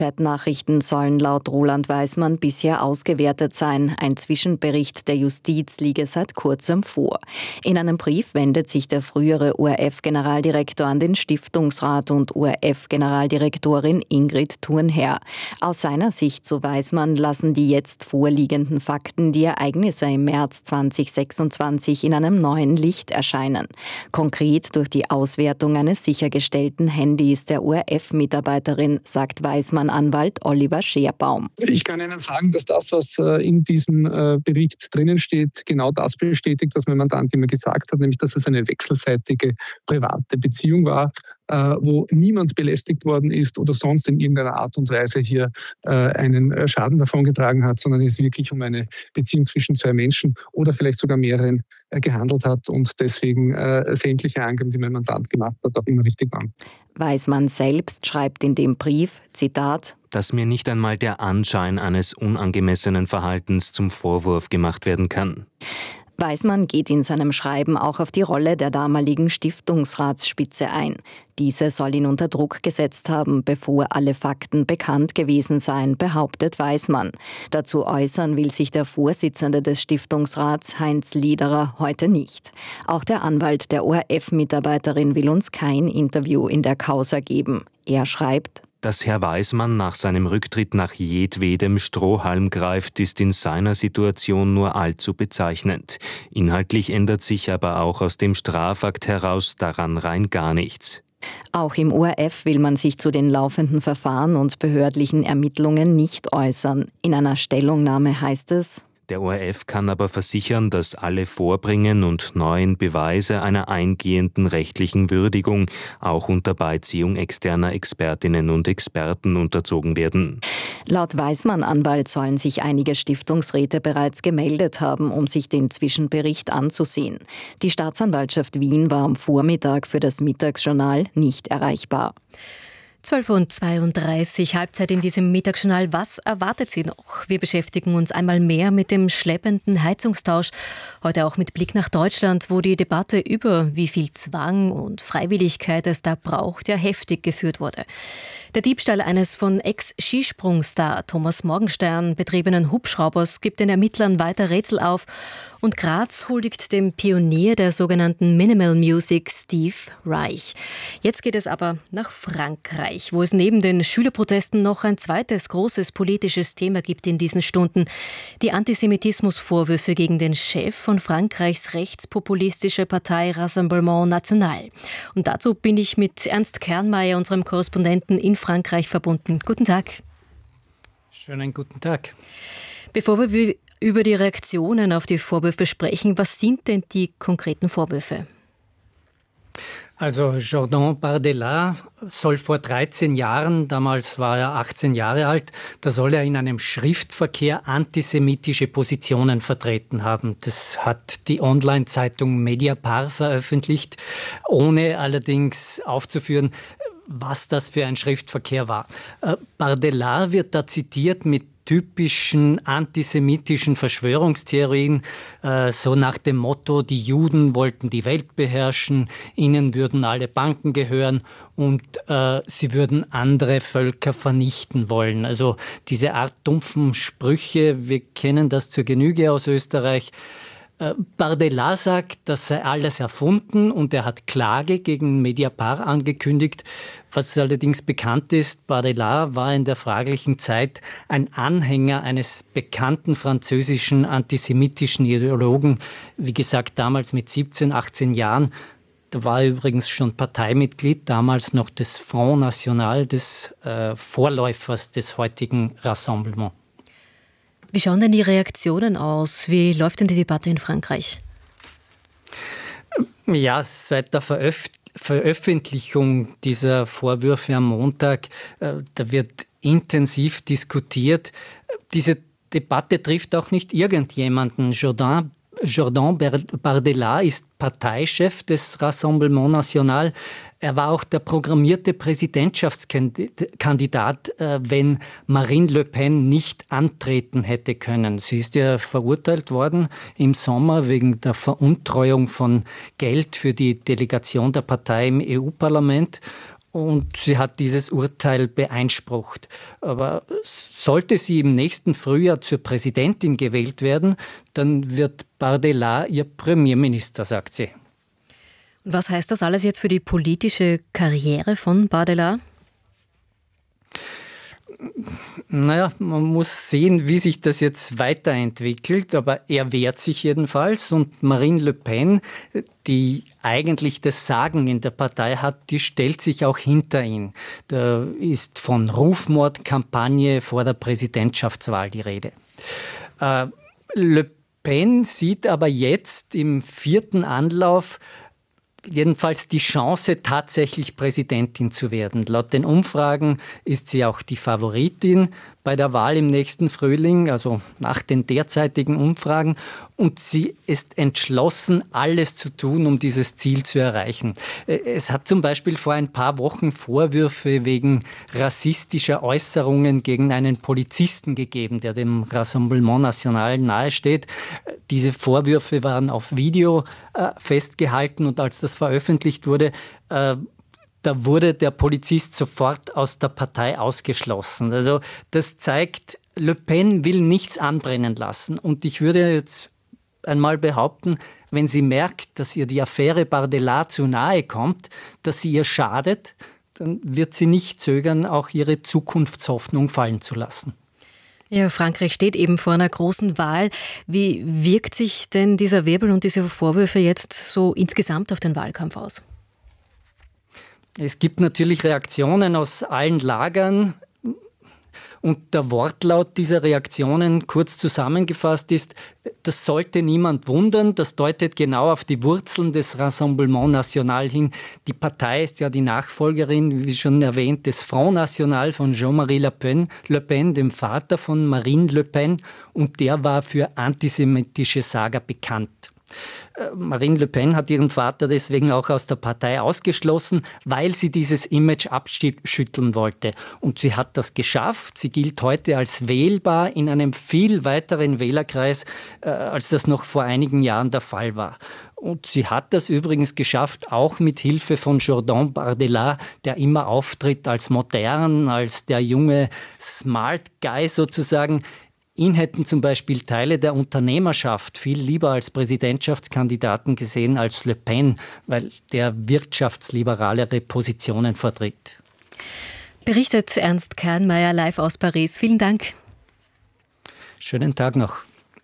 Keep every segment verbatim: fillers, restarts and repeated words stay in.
Chatnachrichten sollen laut Roland Weismann bisher ausgewertet sein. Ein Zwischenbericht der Justiz liege seit kurzem vor. In einem Brief wendet sich der frühere O R F-Generaldirektor an den Stiftungsrat und O R F-Generaldirektorin Ingrid Thurnherr. Aus seiner Sicht, so Weismann, lassen die jetzt vorliegenden Fakten die Ereignisse im März zweitausendsechsundzwanzig in einem neuen Licht erscheinen. Konkret durch die Auswertung eines sichergestellten Handys der O R F-Mitarbeiterin, sagt Weismann Anwalt Oliver Scherbaum. Ich kann Ihnen sagen, dass das, was in diesem Bericht drinnen steht, genau das bestätigt, was mein Mandant immer gesagt hat, nämlich dass es eine wechselseitige private Beziehung war, wo niemand belästigt worden ist oder sonst in irgendeiner Art und Weise hier einen Schaden davongetragen hat, sondern es wirklich um eine Beziehung zwischen zwei Menschen oder vielleicht sogar mehreren gehandelt hat und deswegen sämtliche Angaben, die mein Mandant gemacht hat, auch immer richtig waren. Weismann selbst schreibt in dem Brief, Zitat, dass mir nicht einmal der Anschein eines unangemessenen Verhaltens zum Vorwurf gemacht werden kann. Weismann geht in seinem Schreiben auch auf die Rolle der damaligen Stiftungsratsspitze ein. Diese soll ihn unter Druck gesetzt haben, bevor alle Fakten bekannt gewesen seien, behauptet Weismann. Dazu äußern will sich der Vorsitzende des Stiftungsrats, Heinz Lederer, heute nicht. Auch der Anwalt der O R F-Mitarbeiterin will uns kein Interview in der Causa geben. Er schreibt, dass Herr Weismann nach seinem Rücktritt nach jedwedem Strohhalm greift, ist in seiner Situation nur allzu bezeichnend. Inhaltlich ändert sich aber auch aus dem Strafakt heraus daran rein gar nichts. Auch im O R F will man sich zu den laufenden Verfahren und behördlichen Ermittlungen nicht äußern. In einer Stellungnahme heißt es, der O R F kann aber versichern, dass alle Vorbringen und neuen Beweise einer eingehenden rechtlichen Würdigung auch unter Beiziehung externer Expertinnen und Experten unterzogen werden. Laut Weismann-Anwalt sollen sich einige Stiftungsräte bereits gemeldet haben, um sich den Zwischenbericht anzusehen. Die Staatsanwaltschaft Wien war am Vormittag für das Mittagsjournal nicht erreichbar. zwölf Uhr zweiunddreißig, Halbzeit in diesem Mittagsjournal. Was erwartet Sie noch? Wir beschäftigen uns einmal mehr mit dem schleppenden Heizungstausch. Heute auch mit Blick nach Deutschland, wo die Debatte über wie viel Zwang und Freiwilligkeit es da braucht, ja heftig geführt wurde. Der Diebstahl eines von Ex-Skisprungstar Thomas Morgenstern betriebenen Hubschraubers gibt den Ermittlern weiter Rätsel auf. Und Graz huldigt dem Pionier der sogenannten Minimal Music, Steve Reich. Jetzt geht es aber nach Frankreich, wo es neben den Schülerprotesten noch ein zweites großes politisches Thema gibt in diesen Stunden. Die Antisemitismusvorwürfe gegen den Chef von Frankreichs rechtspopulistische Partei Rassemblement National. Und dazu bin ich mit Ernst Kernmeier, unserem Korrespondenten in Frankreich, verbunden. Guten Tag. Schönen guten Tag. Bevor wir über die Reaktionen auf die Vorwürfe sprechen, was sind denn die konkreten Vorwürfe? Also Jordan Bardella soll vor dreizehn Jahren, damals war er achtzehn Jahre alt, da soll er in einem Schriftverkehr antisemitische Positionen vertreten haben. Das hat die Online-Zeitung Mediapart veröffentlicht, ohne allerdings aufzuführen, was das für ein Schriftverkehr war. Bardella wird da zitiert mit typischen antisemitischen Verschwörungstheorien, äh, so nach dem Motto, die Juden wollten die Welt beherrschen, ihnen würden alle Banken gehören und äh, sie würden andere Völker vernichten wollen. Also diese Art dumpfen Sprüche, wir kennen das zur Genüge aus Österreich. Bardella sagt, das sei alles erfunden und er hat Klage gegen Mediapart angekündigt. Was allerdings bekannt ist, Bardella war in der fraglichen Zeit ein Anhänger eines bekannten französischen antisemitischen Ideologen, wie gesagt damals mit siebzehn, achtzehn Jahren. Da war er übrigens schon Parteimitglied, damals noch des Front National, des äh, Vorläufers des heutigen Rassemblement. Wie schauen denn die Reaktionen aus? Wie läuft denn die Debatte in Frankreich? Ja, seit der Veröf- Veröffentlichung dieser Vorwürfe am Montag, äh, da wird intensiv diskutiert. Diese Debatte trifft auch nicht irgendjemanden. Jordan Jordan Bardella ist Parteichef des Rassemblement National. Er war auch der programmierte Präsidentschaftskandidat, wenn Marine Le Pen nicht antreten hätte können. Sie ist ja verurteilt worden im Sommer wegen der Veruntreuung von Geld für die Delegation der Partei im E U-Parlament. und sie hat dieses Urteil beeinsprucht. Aber sollte sie im nächsten Frühjahr zur Präsidentin gewählt werden, dann wird Bardella ihr Premierminister, sagt sie. Und was heißt das alles jetzt für die politische Karriere von Bardella? Naja, man muss sehen, wie sich das jetzt weiterentwickelt, aber er wehrt sich jedenfalls und Marine Le Pen, die eigentlich das Sagen in der Partei hat, die stellt sich auch hinter ihn. Da ist von Rufmordkampagne vor der Präsidentschaftswahl die Rede. Äh, Le Pen sieht aber jetzt im vierten Anlauf jedenfalls die Chance, tatsächlich Präsidentin zu werden. Laut den Umfragen ist sie auch die Favoritin bei der Wahl im nächsten Frühling, also nach den derzeitigen Umfragen. Und sie ist entschlossen, alles zu tun, um dieses Ziel zu erreichen. Es hat zum Beispiel vor ein paar Wochen Vorwürfe wegen rassistischer Äußerungen gegen einen Polizisten gegeben, der dem Rassemblement National nahesteht. Diese Vorwürfe waren auf Video äh, festgehalten und als das veröffentlicht wurde, äh, da wurde der Polizist sofort aus der Partei ausgeschlossen. Also das zeigt, Le Pen will nichts anbrennen lassen. Und ich würde jetzt einmal behaupten, wenn sie merkt, dass ihr die Affäre Bardella zu nahe kommt, dass sie ihr schadet, dann wird sie nicht zögern, auch ihre Zukunftshoffnung fallen zu lassen. Ja, Frankreich steht eben vor einer großen Wahl. Wie wirkt sich denn dieser Wirbel und diese Vorwürfe jetzt so insgesamt auf den Wahlkampf aus? Es gibt natürlich Reaktionen aus allen Lagern und der Wortlaut dieser Reaktionen kurz zusammengefasst ist, das sollte niemand wundern, das deutet genau auf die Wurzeln des Rassemblement National hin. Die Partei ist ja die Nachfolgerin, wie schon erwähnt, des Front National von Jean-Marie Le Pen, Le Pen, dem Vater von Marine Le Pen, und der war für antisemitische Saga bekannt. Marine Le Pen hat ihren Vater deswegen auch aus der Partei ausgeschlossen, weil sie dieses Image abschütteln wollte. Und sie hat das geschafft. Sie gilt heute als wählbar in einem viel weiteren Wählerkreis, äh, als das noch vor einigen Jahren der Fall war. Und sie hat das übrigens geschafft, auch mit Hilfe von Jordan Bardella, der immer auftritt als modern, als der junge Smart Guy sozusagen. Ihn hätten zum Beispiel Teile der Unternehmerschaft viel lieber als Präsidentschaftskandidaten gesehen als Le Pen, weil der wirtschaftsliberalere Positionen vertritt. Berichtet Ernst Kernmeier live aus Paris. Vielen Dank. Schönen Tag noch.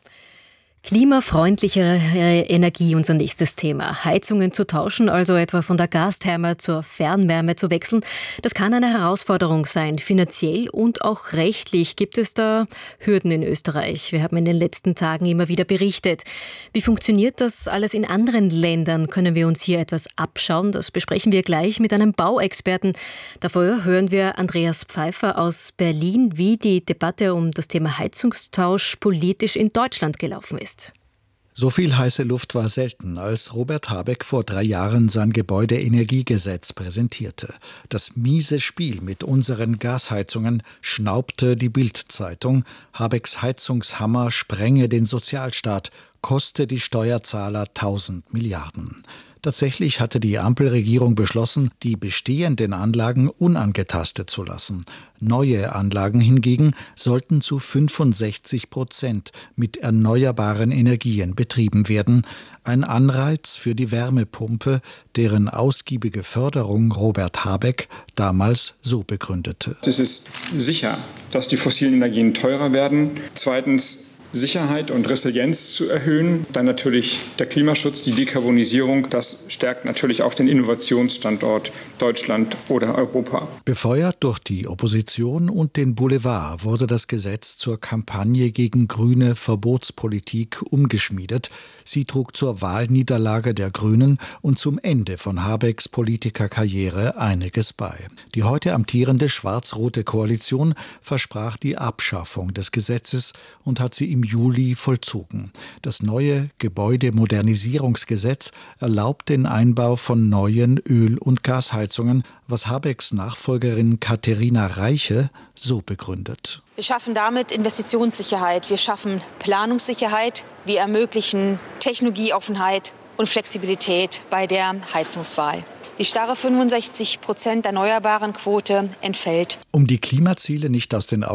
Klimafreundlichere Energie, unser nächstes Thema. Heizungen zu tauschen, also etwa von der Gastherme zur Fernwärme zu wechseln, das kann eine Herausforderung sein. Finanziell und auch rechtlich gibt es da Hürden in Österreich. Wir haben in den letzten Tagen immer wieder berichtet. Wie funktioniert das alles in anderen Ländern? Können wir uns hier etwas abschauen? Das besprechen wir gleich mit einem Bauexperten. Davor hören wir Andreas Pfeiffer aus Berlin, wie die Debatte um das Thema Heizungstausch politisch in Deutschland gelaufen ist. So viel heiße Luft war selten, als Robert Habeck vor drei Jahren sein Gebäudeenergiegesetz präsentierte. Das miese Spiel mit unseren Gasheizungen, schnaubte die Bild-Zeitung. Habecks Heizungshammer sprenge den Sozialstaat, koste die Steuerzahler tausend Milliarden. Tatsächlich hatte die Ampelregierung beschlossen, die bestehenden Anlagen unangetastet zu lassen. Neue Anlagen hingegen sollten zu fünfundsechzig Prozent mit erneuerbaren Energien betrieben werden. Ein Anreiz für die Wärmepumpe, deren ausgiebige Förderung Robert Habeck damals so begründete. Es ist sicher, dass die fossilen Energien teurer werden. Zweitens, Sicherheit und Resilienz zu erhöhen. Dann natürlich der Klimaschutz, die Dekarbonisierung. Das stärkt natürlich auch den Innovationsstandort Deutschland oder Europa. Befeuert durch die Opposition und den Boulevard wurde das Gesetz zur Kampagne gegen grüne Verbotspolitik umgeschmiedet. Sie trug zur Wahlniederlage der Grünen und zum Ende von Habecks Politikerkarriere einiges bei. Die heute amtierende schwarz-rote Koalition versprach die Abschaffung des Gesetzes und hat sie im Juli vollzogen. Das neue Gebäudemodernisierungsgesetz erlaubt den Einbau von neuen Öl- und Gasheizungen, was Habecks Nachfolgerin Katharina Reiche so begründet. Wir schaffen damit Investitionssicherheit, wir schaffen Planungssicherheit, wir ermöglichen Technologieoffenheit und Flexibilität bei der Heizungswahl. Die starre fünfundsechzig Prozent erneuerbaren Quote entfällt. Um die Klimaziele nicht aus den Augen